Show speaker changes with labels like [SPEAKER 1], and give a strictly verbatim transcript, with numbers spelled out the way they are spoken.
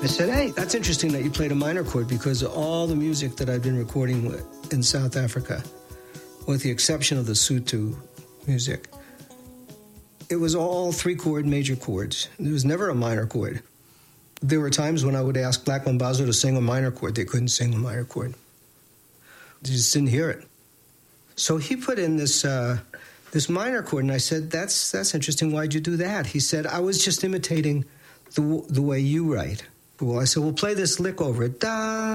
[SPEAKER 1] I said, hey, that's interesting that you played a minor chord, because all the music that I've been recording with in South Africa, with the exception of the Sotho music, it was all three-chord major chords. There was never a minor chord. There were times when I would ask Black Mambazo to sing a minor chord. They couldn't sing a minor chord. They just didn't hear it. So he put in this uh, this minor chord, and I said, that's that's interesting. Why'd you do that? He said, I was just imitating the the way you write. Well, I said, well, play this lick over it. Da.